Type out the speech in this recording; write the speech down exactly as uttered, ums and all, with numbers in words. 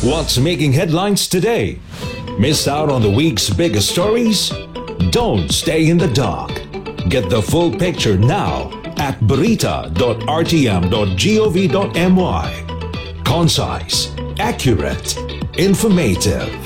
What's making headlines today? Missed out on the week's biggest stories? Don't stay in the dark. Get the full picture now at barita dot r t m dot gov dot m y. Concise, accurate, informative.